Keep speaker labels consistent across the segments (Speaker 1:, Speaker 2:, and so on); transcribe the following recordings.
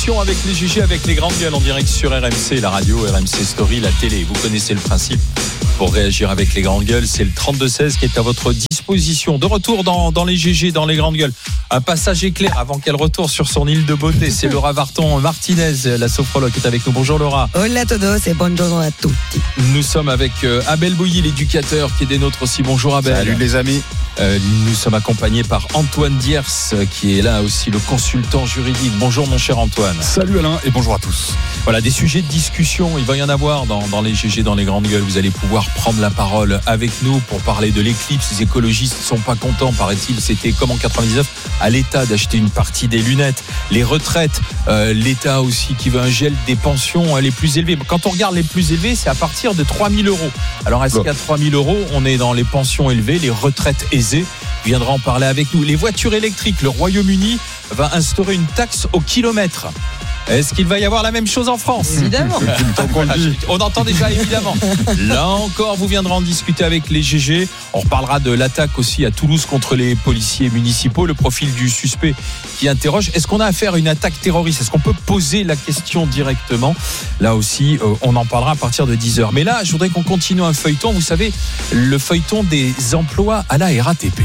Speaker 1: discussion avec les GG, avec les grandes gueules en direct sur RMC, la radio, RMC Story, la télé. Vous connaissez le principe. Pour réagir avec les grandes gueules, c'est le 32-16 qui est à votre disposition. De retour dans les GG, dans les grandes gueules. Un passage éclair avant qu'elle retourne sur son île de beauté. C'est Laura Varton Martinez, la sophrologue, qui est avec nous. Bonjour Laura.
Speaker 2: Hola a todos et buongiorno a tutti.
Speaker 1: Nous sommes avec Abel Bouilly, l'éducateur, qui est des nôtres aussi. Bonjour Abel.
Speaker 3: Salut les amis.
Speaker 1: Nous sommes accompagnés par Antoine Diers, qui est là aussi, le consultant juridique. Bonjour mon cher Antoine.
Speaker 3: Salut Alain et bonjour à tous.
Speaker 1: Voilà, des sujets de discussion, il va y en avoir dans les GG, dans les grandes gueules. Vous allez pouvoir prendre la parole avec nous pour parler de l'éclipse. Les écologistes ne sont pas contents, paraît-il. C'était comme en 99, à l'État d'acheter une partie des lunettes. Les retraites, l'État aussi qui veut un gel des pensions les plus élevées. Quand on regarde les plus élevées, c'est à partir de 3 000 euros. Alors est-ce qu'à 3 000 euros, on est dans les pensions élevées, les retraites aisées? Viendra en parler avec nous. Les voitures électriques, le Royaume-Uni va instaurer une taxe au kilomètre. Est-ce qu'il va y avoir la même chose en France?
Speaker 2: Évidemment.
Speaker 1: On entend déjà évidemment. Là encore, vous viendrez en discuter avec les GG. On reparlera de l'attaque aussi à Toulouse contre les policiers municipaux, le profil du suspect qui interroge. Est-ce qu'on a affaire à une attaque terroriste? Est-ce qu'on peut poser la question directement? Là aussi, on en parlera à partir de 10h. Mais là, je voudrais qu'on continue un feuilleton. Vous savez, le feuilleton des emplois à la RATP.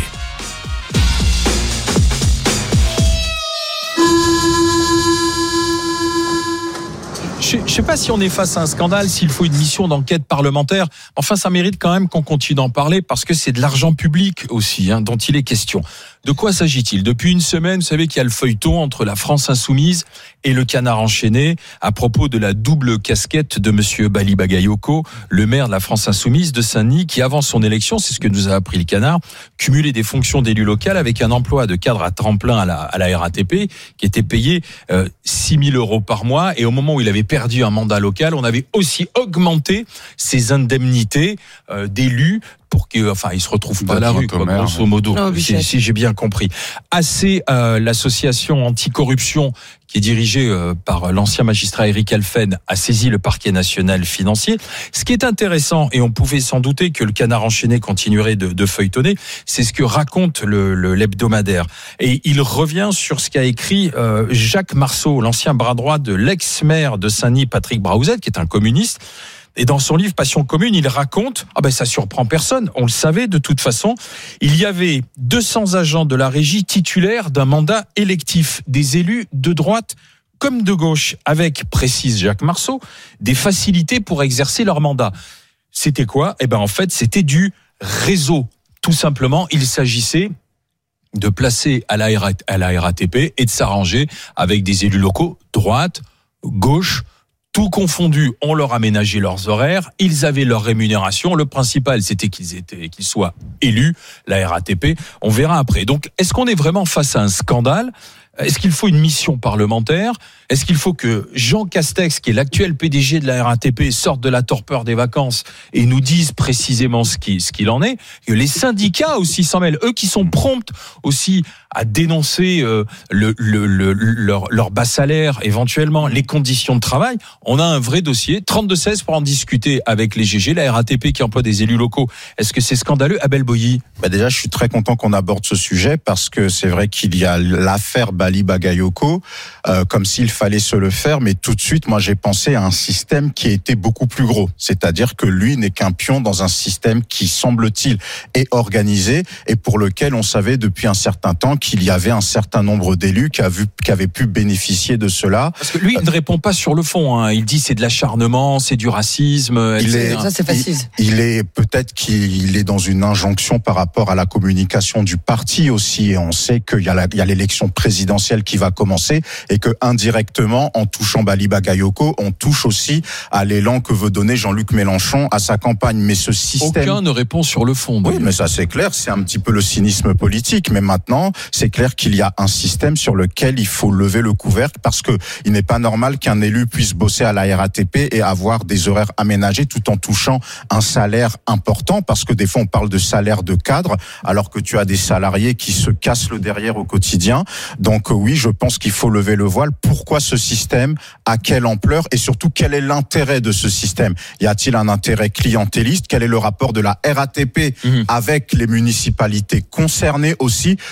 Speaker 1: Je ne sais pas si on est face à un scandale, s'il faut une mission d'enquête parlementaire. Enfin, ça mérite quand même qu'on continue d'en parler parce que c'est de l'argent public aussi dont il est question. De quoi s'agit-il? Depuis une semaine, vous savez qu'il y a le feuilleton entre la France Insoumise et le Canard enchaîné à propos de la double casquette de monsieur Bali Bagayoko, le maire de la France Insoumise de Saint-Denis, qui avant son élection, c'est ce que nous a appris le Canard, cumulait des fonctions d'élu local avec un emploi de cadre à temps plein à la RATP qui était payé 6 000 euros par mois. Et au moment où il avait perdu un mandat local, on avait aussi augmenté ses indemnités d'élu pour qu'il se retrouve pas là, grosso modo, si j'ai bien compris. L'association anticorruption qui est dirigée par l'ancien magistrat Éric Alphen a saisi le parquet national financier. Ce qui est intéressant, et on pouvait s'en douter que le Canard enchaîné continuerait de feuilletonner, c'est ce que raconte l'hebdomadaire. Et il revient sur ce qu'a écrit Jacques Marceau, l'ancien bras droit de l'ex-maire de Saint-Denis, Patrick Braouzet, qui est un communiste. Et dans son livre Passion commune, il raconte, ça surprend personne, on le savait de toute façon, il y avait 200 agents de la régie titulaires d'un mandat électif, des élus de droite comme de gauche, avec, précise Jacques Marceau, des facilités pour exercer leur mandat. C'était quoi? En fait, c'était du réseau. Tout simplement, il s'agissait de placer à la RATP et de s'arranger avec des élus locaux, droite, gauche, tout confondu, on leur aménageait leurs horaires, ils avaient leur rémunération. Le principal, c'était qu'ils soient élus, la RATP. On verra après. Donc, est-ce qu'on est vraiment face à un scandale? Est-ce qu'il faut une mission parlementaire? Est-ce qu'il faut que Jean Castex, qui est l'actuel PDG de la RATP, sorte de la torpeur des vacances et nous dise précisément ce qu'il en est? Que les syndicats aussi s'en mêlent, eux qui sont prompts aussi à dénoncer leur bas salaire, éventuellement les conditions de travail. On a un vrai dossier. 32-16 pour en discuter avec les GG, la RATP qui emploie des élus locaux. Est-ce que c'est scandaleux, Abel Bouilly?
Speaker 3: Déjà, je suis très content qu'on aborde ce sujet parce que c'est vrai qu'il y a l'affaire Bali Bagayoko, comme s'il fallait se le faire, mais tout de suite, moi, j'ai pensé à un système qui était beaucoup plus gros. C'est-à-dire que lui n'est qu'un pion dans un système qui, semble-t-il, est organisé et pour lequel on savait depuis un certain temps qu'il y avait un certain nombre d'élus qui avaient pu bénéficier de cela.
Speaker 1: Parce que lui, il ne répond pas sur le fond. Il dit c'est de l'acharnement, c'est du racisme.
Speaker 2: Ça, c'est facile.
Speaker 3: Peut-être qu'il est dans une injonction par rapport à la communication du parti aussi. Et on sait qu'il y a l'élection présidentielle qui va commencer et que indirectement, en touchant Bali Bagayoko, on touche aussi à l'élan que veut donner Jean-Luc Mélenchon à sa campagne. Mais ce système...
Speaker 1: Aucun ne répond sur le fond.
Speaker 3: Oui, mais ça c'est clair, c'est un petit peu le cynisme politique. Mais maintenant, c'est clair qu'il y a un système sur lequel il faut lever le couvercle parce que il n'est pas normal qu'un élu puisse bosser à la RATP et avoir des horaires aménagés tout en touchant un salaire important parce que des fois on parle de salaire de cadre alors que tu as des salariés qui se cassent le derrière au quotidien. Donc oui, je pense qu'il faut lever le voile. Pourquoi ce système? À quelle ampleur? Et surtout, quel est l'intérêt de ce système? Y a-t-il un intérêt clientéliste? Quel est le rapport de la RATP avec les municipalités concernées aussi? Tout ça,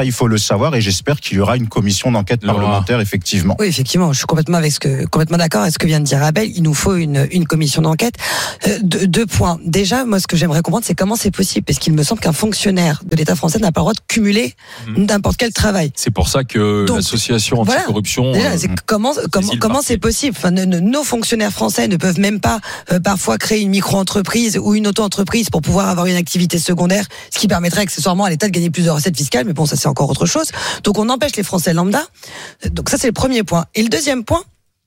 Speaker 3: il faut le savoir et j'espère qu'il y aura une commission d'enquête parlementaire, effectivement.
Speaker 2: Oui, effectivement, je suis complètement d'accord avec ce que vient de dire Abel. Il nous faut une commission d'enquête. Deux points. Déjà, moi, ce que j'aimerais comprendre, c'est comment c'est possible, parce qu'il me semble qu'un fonctionnaire de l'État français n'a pas le droit de cumuler n'importe quel travail.
Speaker 1: C'est pour ça que l'association anticorruption.
Speaker 2: Voilà. Déjà, comment c'est possible? Enfin, nos fonctionnaires français ne peuvent même pas parfois créer une micro-entreprise ou une auto-entreprise pour pouvoir avoir une activité secondaire, ce qui permettrait accessoirement à l'État de gagner plus de recettes fiscales. Mais bon, ça c'est encore autre chose. Donc on empêche les Français lambda. Donc ça c'est le premier point. Et le deuxième point,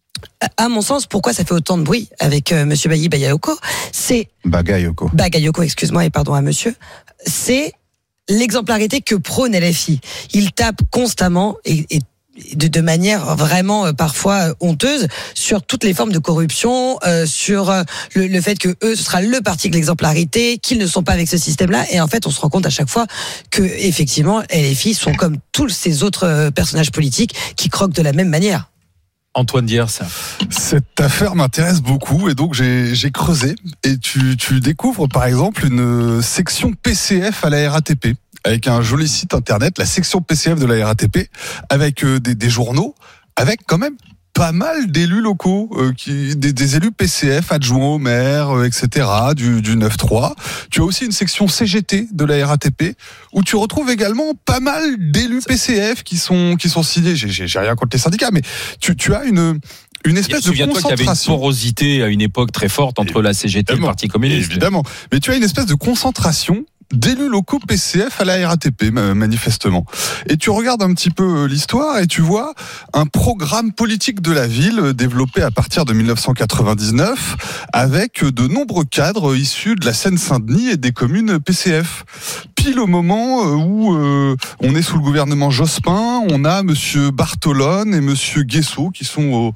Speaker 2: à mon sens, pourquoi ça fait autant de bruit avec Monsieur Bagayoko, c'est Bagayoko, excuse-moi, et pardon à Monsieur, c'est l'exemplarité que prône LFI. Il tape constamment et de manière vraiment parfois honteuse sur toutes les formes de corruption, sur le fait que eux ce sera le parti de l'exemplarité, qu'ils ne sont pas avec ce système-là, et en fait on se rend compte à chaque fois que effectivement LFI sont comme tous ces autres personnages politiques qui croquent de la même manière.
Speaker 1: Antoine Diers.
Speaker 4: Cette affaire m'intéresse beaucoup et donc j'ai creusé et tu découvres par exemple une section PCF à la RATP avec un joli site internet, la section PCF de la RATP, avec des journaux, avec quand même pas mal d'élus locaux, des élus PCF adjoints au maire, etc., du 9-3. Tu as aussi une section CGT de la RATP, où tu retrouves également pas mal d'élus PCF qui sont signés. J'ai rien contre les syndicats, mais tu as une espèce de
Speaker 1: souviens-toi qu'il y avait une porosité à une époque très forte entre la CGT et le Parti communiste.
Speaker 4: Évidemment. Mais tu as une espèce de concentration d'élus locaux PCF à la RATP, manifestement. Et tu regardes un petit peu l'histoire et tu vois un programme politique de la ville développé à partir de 1999 avec de nombreux cadres issus de la Seine-Saint-Denis et des communes PCF. Pile au moment où on est sous le gouvernement Jospin, on a monsieur Bartolone et monsieur Guessot qui sont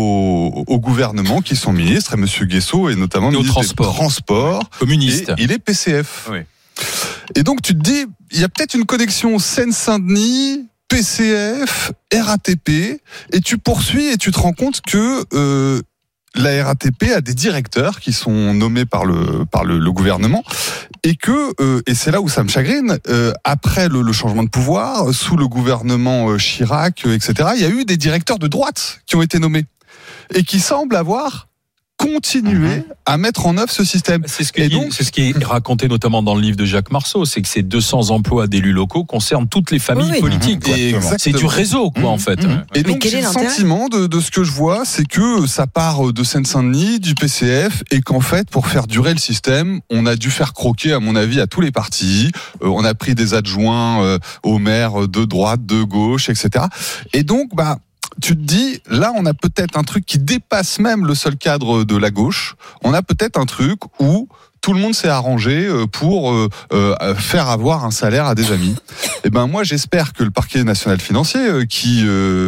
Speaker 4: au gouvernement, qui sont ministres, et monsieur Guessot est notamment ministre des Transports.
Speaker 1: Communiste.
Speaker 4: Et il est PCF.
Speaker 1: Oui.
Speaker 4: Et donc tu te dis, il y a peut-être une connexion Seine-Saint-Denis, PCF, RATP, et tu poursuis et tu te rends compte que la RATP a des directeurs qui sont nommés par le gouvernement, et que et c'est là où ça me chagrine, après le changement de pouvoir, sous le gouvernement Chirac, etc., il y a eu des directeurs de droite qui ont été nommés, et qui semblent avoir continuer à mettre en œuvre ce système.
Speaker 1: C'est ce qui est raconté notamment dans le livre de Jacques Marceau, c'est que ces 200 emplois d'élus locaux concernent toutes les familles politiques. C'est du réseau, quoi, en fait.
Speaker 4: Et donc, j'ai le sentiment de ce que je vois, c'est que ça part de Seine-Saint-Denis, du PCF, et qu'en fait, pour faire durer le système, on a dû faire croquer, à mon avis, à tous les partis. On a pris des adjoints aux maires de droite, de gauche, etc. Et donc, tu te dis, là, on a peut-être un truc qui dépasse même le seul cadre de la gauche. On a peut-être un truc où tout le monde s'est arrangé pour faire avoir un salaire à des amis. Et moi, j'espère que le parquet national financier, qui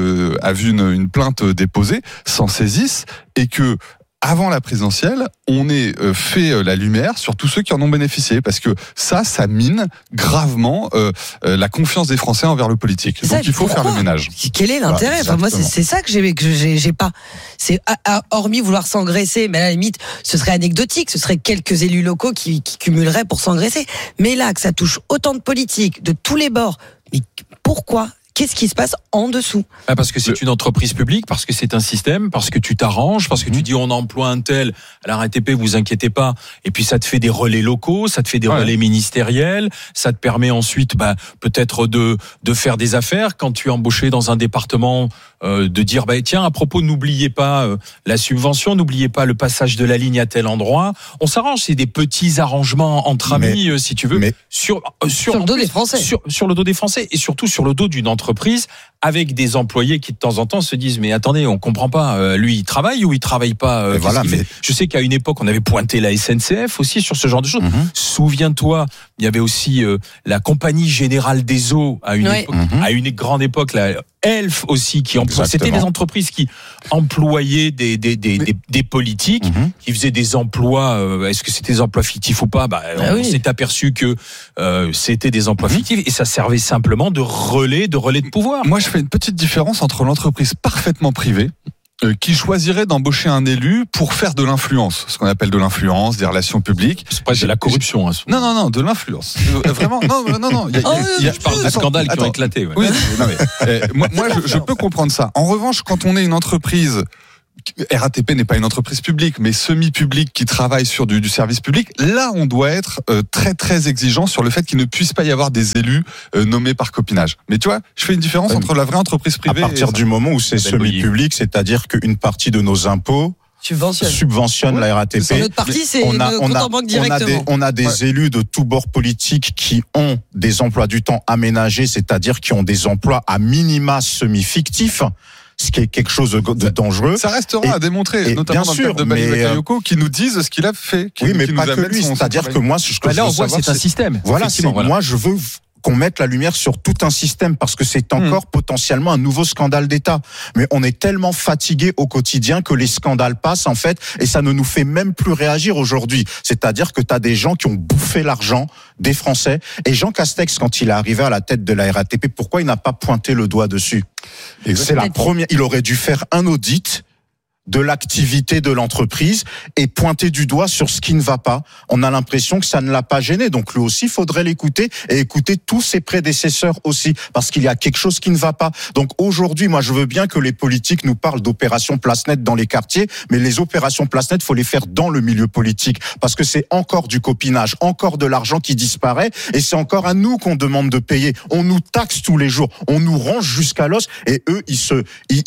Speaker 4: a vu une plainte déposée, s'en saisisse, et que avant la présidentielle, on ait fait la lumière sur tous ceux qui en ont bénéficié, parce que ça mine gravement la confiance des Français envers le politique. Donc il faut faire le ménage.
Speaker 2: Quel est l'intérêt? Moi, c'est ça que j'ai pas. C'est hormis vouloir s'engraisser, mais à la limite, ce serait anecdotique. Ce serait quelques élus locaux qui cumuleraient pour s'engraisser. Mais là, que ça touche autant de politiques de tous les bords, mais pourquoi? Qu'est-ce qui se passe en dessous?
Speaker 1: Parce que c'est une entreprise publique, parce que c'est un système, parce que tu t'arranges, parce que tu dis on emploie un tel à la RATP, vous inquiétez pas, et puis ça te fait des relais locaux, ça te fait des relais ministériels, ça te permet ensuite peut-être de faire des affaires quand tu es embauché dans un département, de dire tiens, à propos, n'oubliez pas la subvention, n'oubliez pas le passage de la ligne à tel endroit. On s'arrange, c'est des petits arrangements entre amis, si tu veux, sur
Speaker 2: le dos des Français,
Speaker 1: sur le dos des Français, et surtout sur le dos d'une entreprise avec des employés qui de temps en temps se disent mais attendez, on comprend pas, lui il travaille ou il travaille pas, Je sais qu'à une époque on avait pointé la SNCF aussi sur ce genre de choses. Souviens-toi, il y avait aussi la Compagnie Générale des Eaux à une grande époque, la Elf aussi, qui emploie. C'était des entreprises qui employaient des politiques, qui faisaient des emplois. Est-ce que c'était des emplois fictifs ou pas? On s'est aperçu que c'était des emplois fictifs, et ça servait simplement de relais de pouvoir.
Speaker 4: Moi, je fais une petite différence entre l'entreprise parfaitement privée qui choisirait d'embaucher un élu pour faire de l'influence, ce qu'on appelle de l'influence, des relations publiques.
Speaker 1: C'est pas de la corruption. Hein,
Speaker 4: non, de l'influence. Vraiment, non.
Speaker 1: Je parle de scandales qui ont éclaté. Ouais.
Speaker 4: Oui, non mais, moi, je peux comprendre ça. En revanche, quand on est une entreprise, RATP n'est pas une entreprise publique, mais semi-publique qui travaille sur du service public, là, on doit être très, très exigeant sur le fait qu'il ne puisse pas y avoir des élus nommés par copinage. Mais tu vois, je fais une différence entre la vraie entreprise privée.
Speaker 3: À partir du moment où c'est semi-public, c'est-à-dire qu'une partie de nos impôts subventionne la RATP.
Speaker 2: Sur notre partie, c'est compte en banque directement.
Speaker 3: On a des élus de tous bords politiques qui ont des emplois du temps aménagés, c'est-à-dire qui ont des emplois à minima semi-fictifs, ce qui est quelque chose de dangereux.
Speaker 4: Ça restera à démontrer, notamment dans le cas de Bali Bakayoko, qui nous disent ce qu'il a fait.
Speaker 3: Oui, mais pas que lui. C'est-à-dire que moi,
Speaker 1: là, on voit, c'est un système.
Speaker 3: Voilà, moi, je veux qu'on mette la lumière sur tout un système parce que c'est encore potentiellement un nouveau scandale d'État. Mais on est tellement fatigué au quotidien que les scandales passent en fait et ça ne nous fait même plus réagir aujourd'hui. C'est-à-dire que tu as des gens qui ont bouffé l'argent des Français et Jean Castex, quand il est arrivé à la tête de la RATP, pourquoi il n'a pas pointé le doigt dessus ? C'est la première. Il aurait dû faire un audit de l'activité de l'entreprise et pointer du doigt sur ce qui ne va pas. On a l'impression que ça ne l'a pas gêné. Donc lui aussi, il faudrait l'écouter et écouter tous ses prédécesseurs aussi, parce qu'il y a quelque chose qui ne va pas. Donc aujourd'hui, moi, je veux bien que les politiques nous parlent d'opérations place nette dans les quartiers, mais les opérations place nette, faut les faire dans le milieu politique, parce que c'est encore du copinage, encore de l'argent qui disparaît, et c'est encore à nous qu'on demande de payer. On nous taxe tous les jours, on nous range jusqu'à l'os, et eux, ils se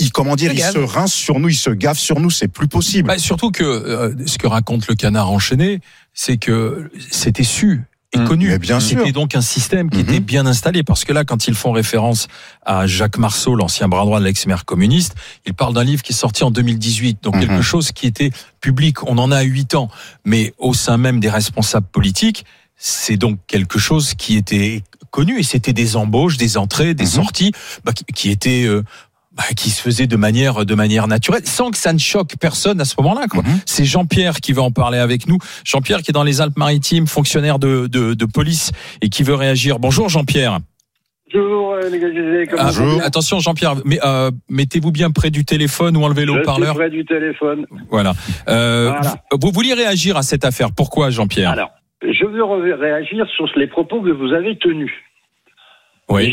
Speaker 3: rincent sur nous, ils se gavent sur nous, c'est plus possible.
Speaker 1: Surtout que ce que raconte le Canard enchaîné, c'est que c'était su et connu.
Speaker 3: Mais bien sûr.
Speaker 1: C'était donc un système qui était bien installé, parce que là, quand ils font référence à Jacques Marceau, l'ancien bras droit de l'ex-maire communiste, ils parlent d'un livre qui est sorti en 2018, donc quelque chose qui était public. On en a 8 ans, mais au sein même des responsables politiques, c'est donc quelque chose qui était connu, et c'était des embauches, des entrées, des sorties, qui étaient qui se faisait de manière naturelle, sans que ça ne choque personne à ce moment-là, quoi. C'est Jean-Pierre qui va en parler avec nous. Jean-Pierre qui est dans les Alpes-Maritimes, fonctionnaire de police et qui veut réagir. Bonjour Jean-Pierre.
Speaker 5: Bonjour les gars,
Speaker 3: bonjour.
Speaker 1: Attention Jean-Pierre, mais mettez-vous bien près du téléphone ou enlevez le haut-parleur.
Speaker 5: Je suis près du téléphone.
Speaker 1: Voilà. Vous vouliez réagir à cette affaire. Pourquoi Jean-Pierre ?
Speaker 5: Alors, je veux réagir sur les propos que vous avez tenus.
Speaker 1: Oui.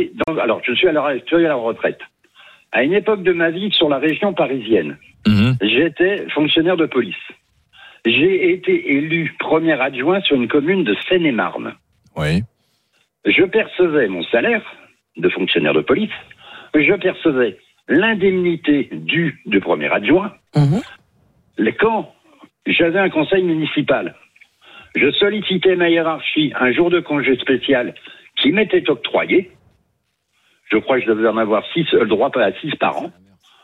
Speaker 5: Je suis à la retraite. À une époque de ma vie sur la région parisienne, j'étais fonctionnaire de police. J'ai été élu premier adjoint sur une commune de Seine-et-Marne.
Speaker 1: Oui.
Speaker 5: Je percevais mon salaire de fonctionnaire de police, je percevais l'indemnité due de premier adjoint. Quand j'avais un conseil municipal, je sollicitais ma hiérarchie un jour de congé spécial qui m'était octroyé. Je crois que je devais en avoir le droit à 6 par an.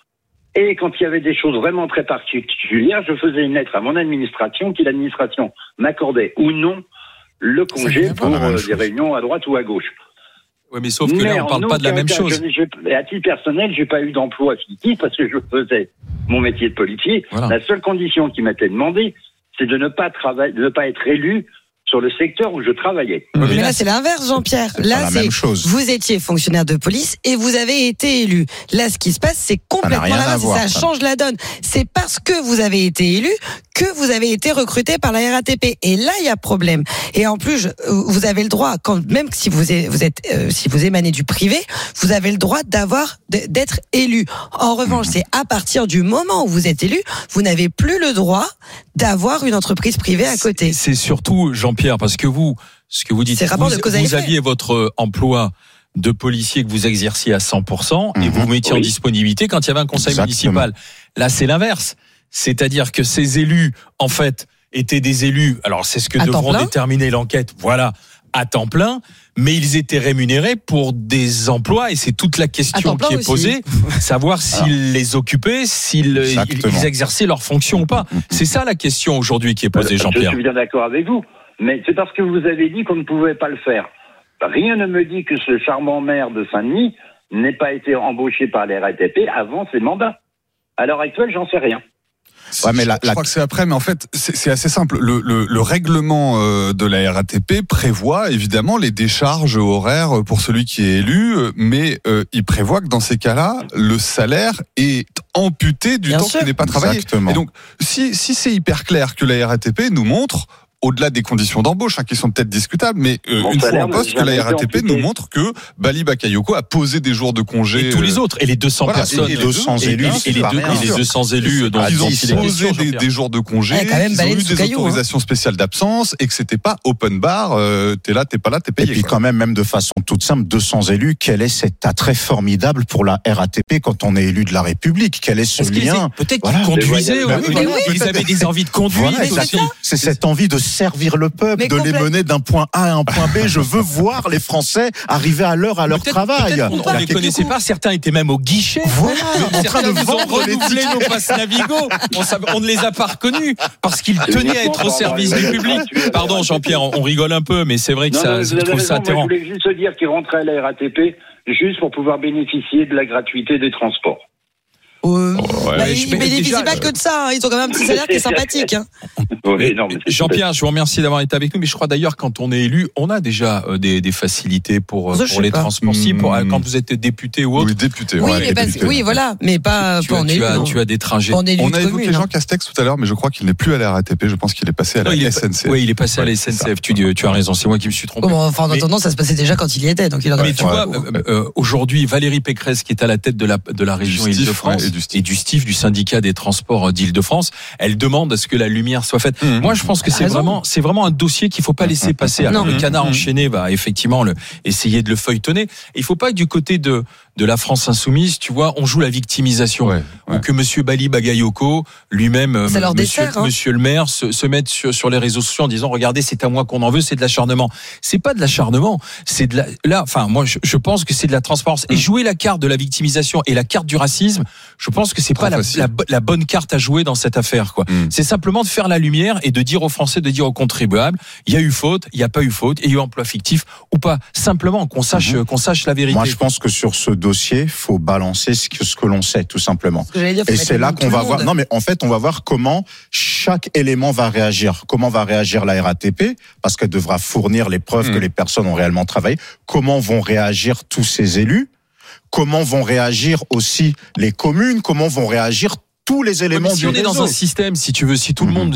Speaker 5: Et quand il y avait des choses vraiment très particulières, je faisais une lettre à mon administration, qui l'administration m'accordait ou non le congé pour des réunions à droite ou à gauche.
Speaker 1: Oui, mais sauf que là, on ne parle pas de la même chose.
Speaker 5: À titre personnel, j'ai pas eu d'emploi fictif parce que je faisais mon métier de policier. Voilà. La seule condition qui m'était demandée, c'est de ne pas être élu sur le secteur où je travaillais.
Speaker 2: Mais là, c'est l'inverse, Jean-Pierre. Là, c'est vous étiez fonctionnaire de police et vous avez été élu. Là, ce qui se passe, c'est complètement l'inverse. Ça change la donne. C'est parce que vous avez été élu que vous avez été recruté par la RATP. Et là, il y a problème. Et en plus, vous avez le droit, même si vous émanez du privé, vous avez le droit d'être élu. En revanche, c'est à partir du moment où vous êtes élu, vous n'avez plus le droit d'avoir une entreprise privée à côté.
Speaker 1: C'est surtout, Jean-Pierre, parce que ce que vous dites, vous aviez votre emploi de policier que vous exerciez à 100% et vous mettiez en disponibilité quand il y avait un conseil municipal. Là, c'est l'inverse. C'est-à-dire que ces élus, en fait, étaient des élus, alors c'est ce que devront déterminer l'enquête, voilà, à temps plein, mais ils étaient rémunérés pour des emplois, et c'est toute la question qui est posée, savoir s'ils les occupaient, s'ils exerçaient leurs fonctions ou pas. C'est ça la question aujourd'hui qui est posée, Jean-Pierre.
Speaker 5: Je suis bien d'accord avec vous, mais c'est parce que vous avez dit qu'on ne pouvait pas le faire. Rien ne me dit que ce charmant maire de Saint-Denis n'ait pas été embauché par les RATP avant ses mandats. À l'heure actuelle, j'en sais rien.
Speaker 3: Ouais, mais
Speaker 4: je crois que c'est après, mais en fait, c'est assez simple. Le règlement de la RATP prévoit évidemment les décharges horaires pour celui qui est élu, mais il prévoit que dans ces cas-là, le salaire est amputé du temps qu'il n'est pas travaillé.
Speaker 3: Exactement.
Speaker 4: Et donc, si c'est hyper clair que la RATP nous montre, au-delà des conditions d'embauche, qui sont peut-être discutables, mais une fois en poste, que la RATP nous montre que Bali Bakayoko a posé des jours de congé.
Speaker 1: Et tous les autres, et les 200 personnes,
Speaker 3: et les 200 élus,
Speaker 1: et les 200 élus dont
Speaker 4: ils ont
Speaker 1: il est
Speaker 4: posé
Speaker 1: question,
Speaker 4: des jours de congé, ils ont eu des autorisations spéciales d'absence, et que c'était pas open bar, t'es là, t'es pas là, t'es payé.
Speaker 3: Et puis quand même de façon toute simple, 200 élus, quel est cet attrait formidable pour la RATP quand on est élu de la République? Quel est ce lien?
Speaker 1: Peut-être qu'ils conduisaient, ils avaient des envies de conduire.
Speaker 3: C'est cette envie de servir le peuple, de les mener d'un point A à un point B. Je veux voir les Français arriver à l'heure à leur travail.
Speaker 1: On ne les connaissait pas, certains étaient même au guichet.
Speaker 3: Voilà, en train de vendre les
Speaker 1: renouveler nos passes Navigo. On ne les a pas reconnus parce qu'ils tenaient à être au service du public. Pardon Jean-Pierre, on rigole un peu, mais c'est vrai que je trouve ça atterrant.
Speaker 5: Je voulais juste se dire qu'ils rentraient à la RATP juste pour pouvoir bénéficier de la gratuité des transports.
Speaker 2: Ils bénéficient pas que de ça, ils ont quand même un petit salaire qui est sympathique.
Speaker 5: Oui,
Speaker 1: Jean-Pierre, je vous remercie d'avoir été avec nous, mais je crois d'ailleurs quand on est élu, on a déjà des facilités pour les transports. Quand vous êtes député ou autre.
Speaker 4: Oui, député.
Speaker 2: Oui, voilà, mais pas en élu.
Speaker 1: Tu as des trajets.
Speaker 4: On a évoqué Jean Castex tout à l'heure, mais je crois qu'il n'est plus à la RATP, je pense qu'il est passé à la SNCF.
Speaker 1: Oui, il est passé à la SNCF, tu as raison, c'est moi qui me suis trompé.
Speaker 2: Enfin, en attendant, ça se passait déjà quand il y était, donc il
Speaker 1: mais tu vois, aujourd'hui, Valérie Pécresse, qui est à la tête de la région Île-de-France, et du STIF, du syndicat des transports d'Île-de-France, elle demande à ce que la lumière soit faite. Moi, je pense que c'est vraiment un dossier qu'il faut pas laisser passer. Alors, le canard enchaîné va effectivement essayer de le feuilletonner. Et il faut pas que du côté de la France insoumise, tu vois, on joue la victimisation. Ou que monsieur Bali Bagayoko, lui-même, monsieur le maire, se mette sur les réseaux sociaux en disant, regardez, c'est à moi qu'on en veut, c'est de l'acharnement. C'est pas de l'acharnement. C'est moi, je pense que c'est de la transparence. Et jouer la carte de la victimisation et la carte du racisme, je pense que c'est pas la bonne carte à jouer dans cette affaire, quoi. C'est simplement de faire la lumière et de dire aux Français, de dire aux contribuables, il y a eu faute, il n'y a pas eu faute, il y a eu emploi fictif ou pas. Simplement qu'on sache la vérité.
Speaker 3: Moi, je pense que sur ce dossier, faut balancer ce que l'on sait, tout simplement. Et c'est là qu'on va voir. Non, mais en fait, on va voir comment chaque élément va réagir. Comment va réagir la RATP, parce qu'elle devra fournir les preuves que les personnes ont réellement travaillé. Comment vont réagir tous ces élus? Comment vont réagir aussi les communes? Comment vont réagir tous les éléments du réseau?
Speaker 1: Si on est dans un système, si tu veux, si tout le monde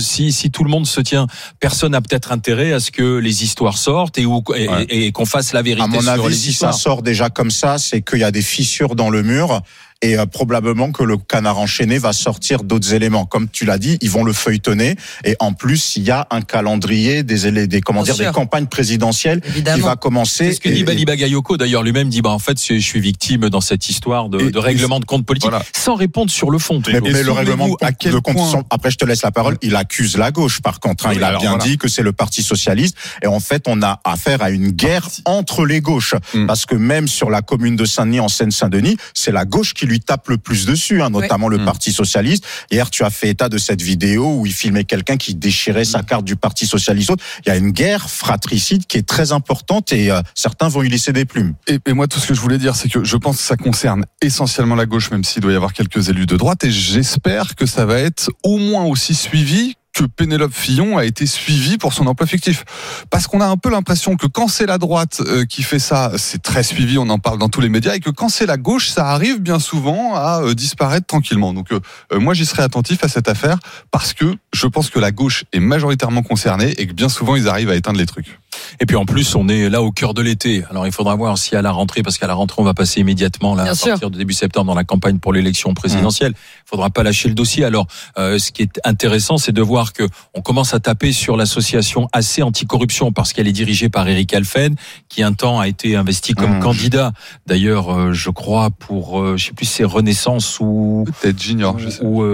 Speaker 1: se tient, personne n'a peut-être intérêt à ce que les histoires sortent et qu'on fasse la vérité sur les histoires. À mon avis, si ça
Speaker 3: sort déjà comme ça, c'est qu'il y a des fissures dans le mur. Et probablement que le canard enchaîné va sortir d'autres éléments. Comme tu l'as dit, ils vont le feuilletonner. Et en plus, il y a un calendrier des campagnes présidentielles qui va commencer.
Speaker 1: C'est ce que dit Bali Bagayoko. D'ailleurs, lui-même dit, en fait, je suis victime dans cette histoire de règlement de compte politique. Voilà. Sans répondre sur le fond.
Speaker 3: Mais le règlement de compte, après je te laisse la parole, il accuse la gauche, par contre. Il a bien dit que c'est le Parti Socialiste. Et en fait, on a affaire à une guerre entre les gauches. Parce que même sur la commune de Saint-Denis, en Seine-Saint-Denis, c'est la gauche qui lui tape le plus dessus, notamment le Parti Socialiste. Hier, tu as fait état de cette vidéo où il filmait quelqu'un qui déchirait sa carte du Parti Socialiste. Il y a une guerre fratricide qui est très importante et certains vont y laisser des plumes.
Speaker 4: Et moi, tout ce que je voulais dire, c'est que je pense que ça concerne essentiellement la gauche, même s'il doit y avoir quelques élus de droite, et j'espère que ça va être au moins aussi suivi que Pénélope Fillon a été suivie pour son emploi fictif. Parce qu'on a un peu l'impression que quand c'est la droite qui fait ça, c'est très suivi, on en parle dans tous les médias, et que quand c'est la gauche, ça arrive bien souvent à disparaître tranquillement. Donc moi, j'y serai attentif à cette affaire, parce que je pense que la gauche est majoritairement concernée, et que bien souvent, ils arrivent à éteindre les trucs.
Speaker 1: Et puis en plus, on est là au cœur de l'été. Alors il faudra voir si à la rentrée, parce qu'à la rentrée, on va passer immédiatement là, à partir de début septembre dans la campagne pour l'élection présidentielle. Il faudra pas lâcher le dossier. Alors ce qui est intéressant, c'est de voir que on commence à taper sur l'association AC Anticorruption, parce qu'elle est dirigée par Eric Alphen, qui un temps a été investi comme candidat. D'ailleurs, je crois pour, je sais plus si c'est Renaissance ou
Speaker 4: peut-être Junior, je sais.
Speaker 1: Ou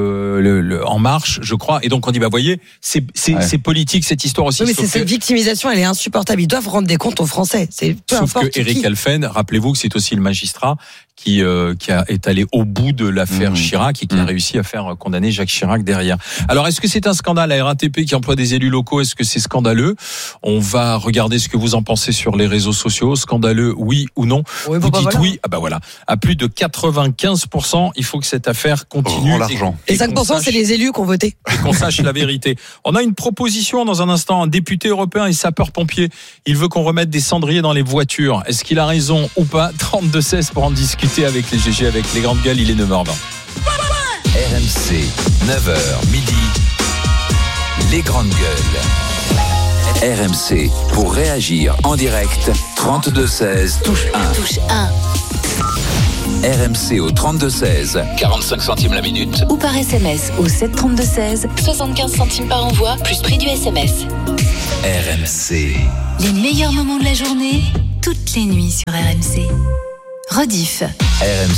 Speaker 1: En Marche, je crois. Et donc on dit voyez, c'est politique cette histoire aussi.
Speaker 2: Oui, mais cette victimisation, elle est insupportable. Ils doivent rendre des comptes aux Français.
Speaker 1: Sauf que Eric Alphen, rappelez-vous que c'est aussi le magistrat qui est allé au bout de l'affaire Chirac et qui a réussi à faire condamner Jacques Chirac derrière. Alors, est-ce que c'est un scandale, la RATP qui emploie des élus locaux? Est-ce que c'est scandaleux? On va regarder ce que vous en pensez sur les réseaux sociaux. Scandaleux, oui ou non?
Speaker 2: Oui,
Speaker 1: vous dites
Speaker 2: voilà.
Speaker 1: oui. Ah bah voilà. À plus de 95%, il faut que cette affaire continue.
Speaker 4: L'argent.
Speaker 2: Et 5%, c'est les élus qui ont voté.
Speaker 1: Et qu'on sache la vérité. On a une proposition dans un instant. Un député européen et sapeur-pompier. Il veut qu'on remette des cendriers dans les voitures. Est-ce qu'il a raison ou pas? 32-16 pour en discuter avec les GG, avec les grandes gueules. Il est 9h20.
Speaker 6: RMC, 9h midi. Les grandes gueules. RMC, pour réagir en direct, 32-16, touche 1.
Speaker 7: Touche 1.
Speaker 6: RMC au 32-16, 45 centimes la minute.
Speaker 7: Ou par SMS au 732-16, 75 centimes par envoi, plus prix du SMS.
Speaker 6: RMC.
Speaker 7: Les meilleurs moments de la journée, toutes les nuits sur RMC. Rediff.
Speaker 6: RMC.